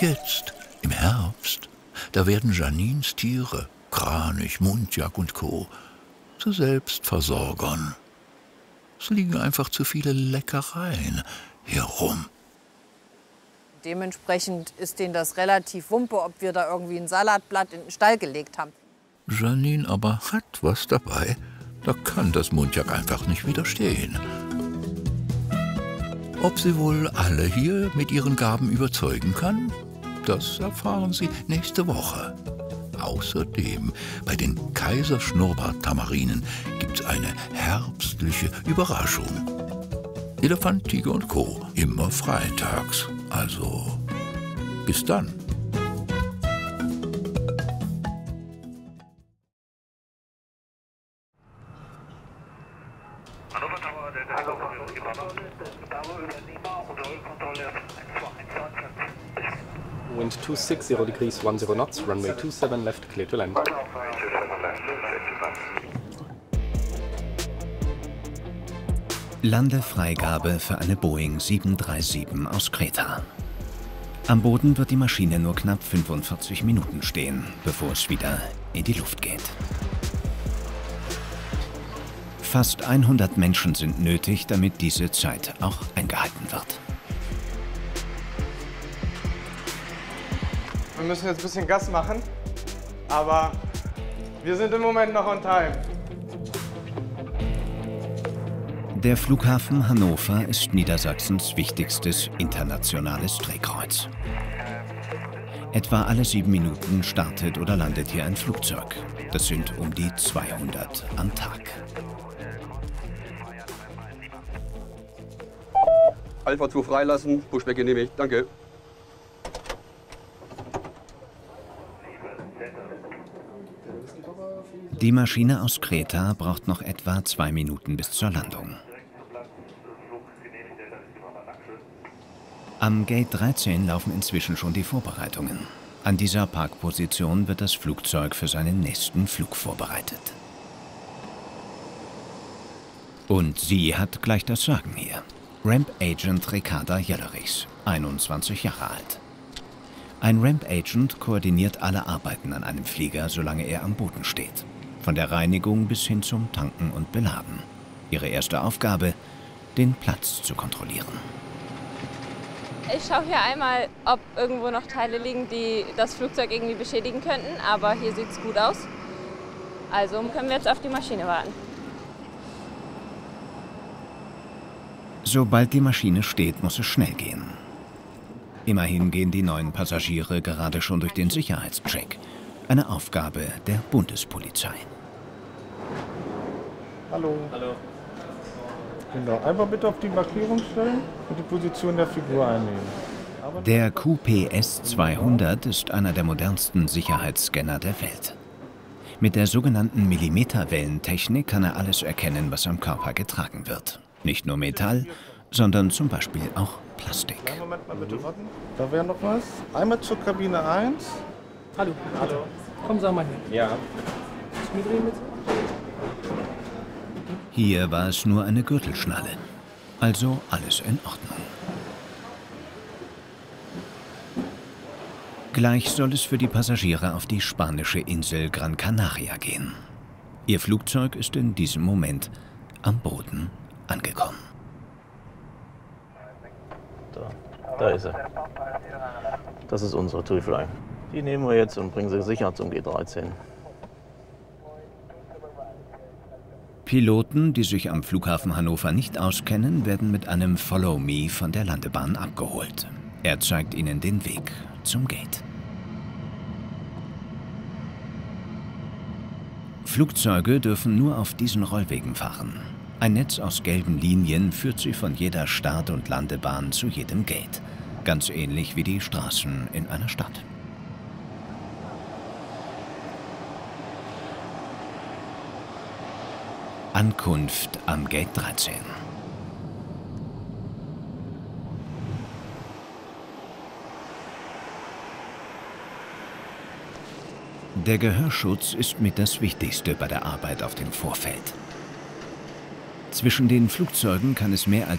Jetzt, im Herbst, da werden Janines Tiere, Kranich, Muntjak und Co., zu Selbstversorgern. Es liegen einfach zu viele Leckereien hier rum. Dementsprechend ist denen das relativ wumpe, ob wir da irgendwie ein Salatblatt in den Stall gelegt haben. Janine aber hat was dabei. Da kann das Muntjak einfach nicht widerstehen. Ob sie wohl alle hier mit ihren Gaben überzeugen kann, das erfahren Sie nächste Woche. Außerdem, bei den Kaiserschnurrbart-Tamarinen gibt's eine herbstliche Überraschung. Elefant, Tiger und Co. immer freitags. Also, bis dann. Wind 260 degrees 10 knots, runway 27 left, clear to land. Landefreigabe für eine Boeing 737 aus Kreta. Am Boden wird die Maschine nur knapp 45 Minuten stehen, bevor es wieder in die Luft geht. Fast 100 Menschen sind nötig, damit diese Zeit auch eingehalten wird. Wir müssen jetzt ein bisschen Gas machen, aber wir sind im Moment noch on time. Der Flughafen Hannover ist Niedersachsens wichtigstes internationales Drehkreuz. Etwa alle 7 Minuten startet oder landet hier ein Flugzeug. Das sind um die 200 am Tag. Alpha 2 freilassen, Pushback genehmigt, danke. Die Maschine aus Kreta braucht noch etwa 2 Minuten bis zur Landung. Am Gate 13 laufen inzwischen schon die Vorbereitungen. An dieser Parkposition wird das Flugzeug für seinen nächsten Flug vorbereitet. Und sie hat gleich das Sagen hier. Ramp Agent Ricarda Jellerichs, 21 Jahre alt. Ein Ramp Agent koordiniert alle Arbeiten an einem Flieger, solange er am Boden steht. Von der Reinigung bis hin zum Tanken und Beladen. Ihre erste Aufgabe, den Platz zu kontrollieren. Ich schaue hier einmal, ob irgendwo noch Teile liegen, die das Flugzeug irgendwie beschädigen könnten, aber hier sieht es gut aus. Also können wir jetzt auf die Maschine warten. Sobald die Maschine steht, muss es schnell gehen. Immerhin gehen die 9 Passagiere gerade schon durch den Sicherheitscheck. Eine Aufgabe der Bundespolizei. Hallo. Hallo. Genau, einfach bitte auf die Markierung stellen und die Position der Figur einnehmen. Der QPS 200 ist einer der modernsten Sicherheitsscanner der Welt. Mit der sogenannten Millimeterwellentechnik kann er alles erkennen, was am Körper getragen wird. Nicht nur Metall, sondern zum Beispiel auch Plastik. Moment mal bitte warten. Da wäre noch was. Einmal zur Kabine 1. Hallo. Hallo. Komm, sag mal hier. Ja. Mitdrehen bitte. Hier war es nur eine Gürtelschnalle. Also alles in Ordnung. Gleich soll es für die Passagiere auf die spanische Insel Gran Canaria gehen. Ihr Flugzeug ist in diesem Moment am Boden angekommen. Da ist er. Das ist unsere Tüfelein. Die nehmen wir jetzt und bringen sie sicher zum G13. Piloten, die sich am Flughafen Hannover nicht auskennen, werden mit einem Follow Me von der Landebahn abgeholt. Er zeigt ihnen den Weg zum Gate. Flugzeuge dürfen nur auf diesen Rollwegen fahren. Ein Netz aus gelben Linien führt sie von jeder Start- und Landebahn zu jedem Gate. Ganz ähnlich wie die Straßen in einer Stadt. Ankunft am Gate 13. Der Gehörschutz ist mit das Wichtigste bei der Arbeit auf dem Vorfeld. Zwischen den Flugzeugen kann es mehr als